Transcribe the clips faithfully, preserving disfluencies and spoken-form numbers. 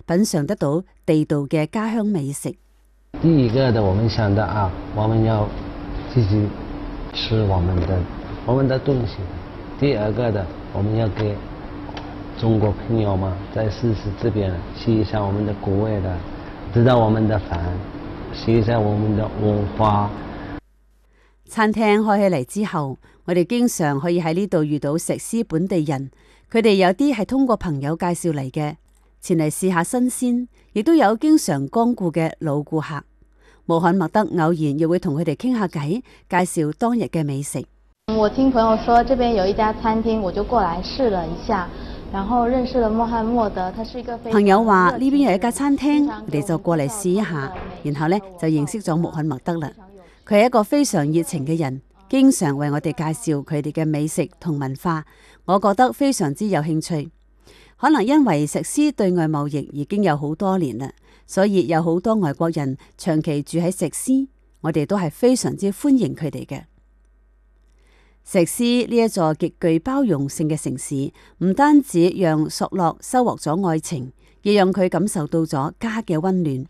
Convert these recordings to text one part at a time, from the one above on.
品嘗得到地道嘅家鄉美食。 第一個的，我們想到啊，我們要自己吃我們的我們的東西。第二個的，我們要給中國朋友嘛，在試試這邊試一下我們的口味的，知道我們的飯，試一下我們的文化。 餐廳開起嚟之後，我哋經常可以喺呢度遇到石獅本地人，佢哋有啲係通過朋友介紹嚟嘅，前嚟試下新鮮，亦都有經常光顧嘅老顧客。穆罕默德偶然亦會同佢哋傾下偈，介紹當日嘅美食。 我聽朋友說這邊有一家餐廳，我就過來試了一下，然後認識了穆罕默德。他是一個朋友話呢邊有一家餐廳，我哋就過嚟試一下，然後呢就認識咗穆罕默德啦。佢係一個非常熱情嘅人，經常為我哋介紹佢哋嘅美食同文化，我覺得非常之有興趣。可能因為石獅對外貿易已經有好多年啦，所以有好多外國人長期住喺石獅，我哋都係非常之歡迎佢哋嘅。石獅呢一座極具包容性嘅城市，唔單止讓索洛收穫咗愛情，亦讓佢感受到咗家嘅溫暖。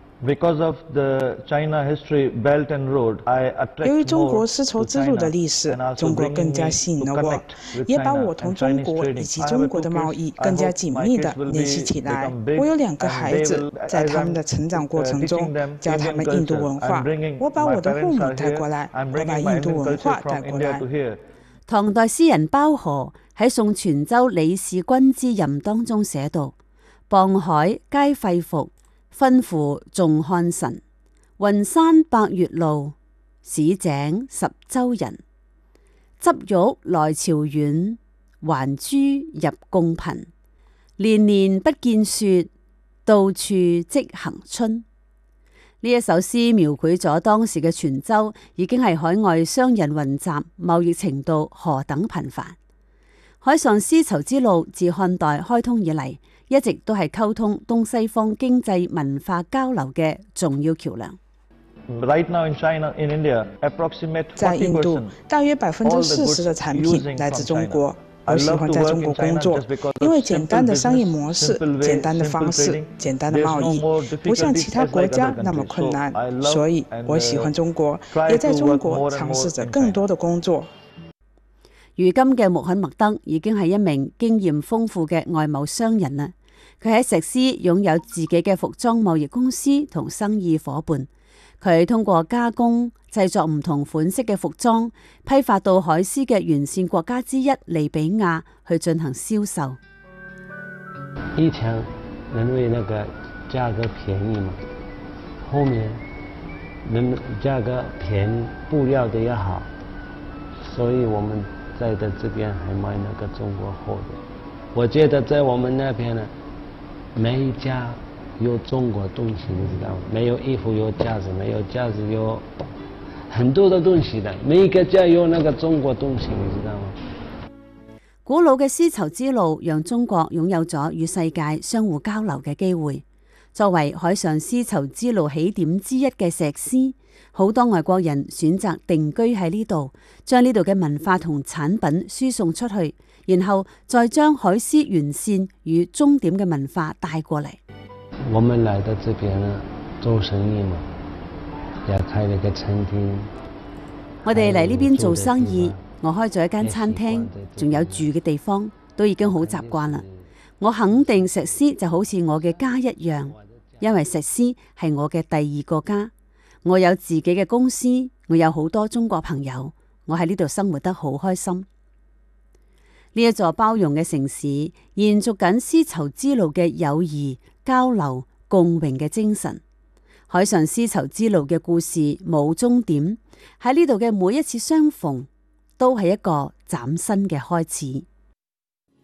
由於中國絲綢之路的歷史，中國更加吸引了我，也把我同中國以及中國的貿易更加緊密地聯繫起來。我有兩個孩子，在他們的成長過程中，教他們印度文化。我把我的後母帶過來，我把印度文化帶過來。 唐代詩人包河喺送泉州李使君之任當中寫道：傍海皆肺腑，吩咐眾漢臣，雲山百越路，市井十州人。執玉來朝遠，還珠入貢頻。年年不見雪，到處即行春。呢一首詩描繪咗當時嘅泉州已經係海外商人雲集，貿易程度何等頻繁。海上絲綢之路自漢代開通以嚟，一直都係溝通東西方經濟文化交流嘅重要橋梁。 在印度，大約百分之四十的產品來自中國。我喜歡在中國工作，因為簡單的商業模式、簡單的方式、簡單的貿易，不像其他國家那麼困難，所以我喜歡中國，也在中國嘗試着更多的工作。 如今嘅穆罕默德已經係一名經驗豐富嘅外貿商人啦。佢喺石獅擁有自己嘅服裝貿易公司同生意夥伴。佢通過加工製作唔同款式嘅服裝，批發到海獅嘅沿線國家之一利比亞去進行銷售。 以前因為那個價格便宜嘛，後面人價格便宜，布料的也好，所以我們在的這邊還買那個中國貨的。我覺得在我們那邊呢，每一家有中國東西，你知道嗎？沒有衣服有架子，沒有架子有很多的東西的，每一個家有那個中國東西，你知道嗎？ 古老嘅絲綢之路讓中國擁有咗與世界相互交流嘅機會。作為海上絲綢之路起點之一嘅石獅，好多外國人選擇定居喺呢度，將呢度嘅文化同產品輸送出去，然後再將海獅沿線與終點嘅文化帶過嚟。 我們來到這邊呢，做生意嘛，也開了個餐廳。 我哋嚟呢邊做生意，我開咗一間餐廳，仲有住嘅地方，都已經好習慣啦。我肯定石獅就好似我嘅家一樣，因為石獅係我嘅第二個家。我有自己嘅公司，我有好多中國朋友，我喺呢度生活得好開心。呢一座包容嘅城市，延續緊絲綢之路嘅友誼、交流、共榮嘅精神。海上絲綢之路嘅故事冇終點，喺呢度嘅每一次相逢，都係一個嶄新嘅開始。